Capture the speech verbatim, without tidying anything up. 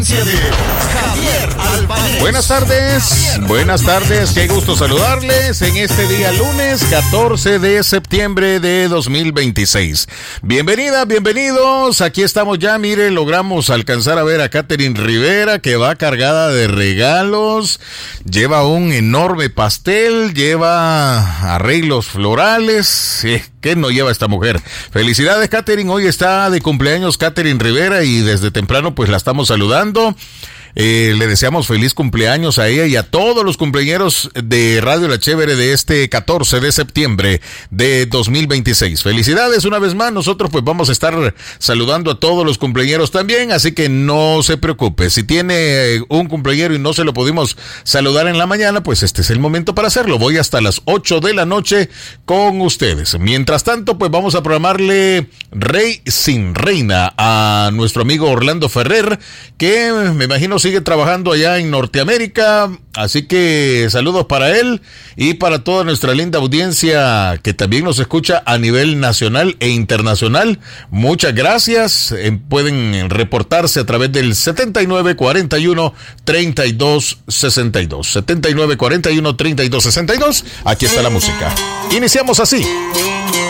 Buenas tardes, buenas tardes, qué gusto saludarles en este día lunes catorce de septiembre de dos mil veintiséis. Bienvenidas, bienvenidos, aquí estamos ya, mire, logramos alcanzar a ver a Catherine Rivera, que va cargada de regalos, lleva un enorme pastel, lleva arreglos florales. eh, ¿Qué no lleva esta mujer? Felicidades, Catherine, hoy está de cumpleaños Catherine Rivera y desde temprano pues la estamos saludando. Eh, le deseamos feliz cumpleaños a ella y a todos los cumpleañeros de Radio La Chévere de este catorce de septiembre de dos mil veintiséis. Felicidades una vez más, nosotros pues vamos a estar saludando a todos los cumpleañeros también, así que no se preocupe. Si tiene un cumpleañero y no se lo pudimos saludar en la mañana, pues este es el momento para hacerlo. Voy hasta las ocho de la noche con ustedes. Mientras tanto, pues vamos a programarle Rey sin Reina a nuestro amigo Orlando Ferrer, que me imagino sigue trabajando allá en Norteamérica, así que saludos para él y para toda nuestra linda audiencia que también nos escucha a nivel nacional e internacional. Muchas gracias, eh, pueden reportarse a través del setenta y nueve cuarenta y uno treinta y dos sesenta y dos, setenta y nueve cuarenta y uno treinta y dos sesenta y dos. Aquí está la música. Iniciamos así.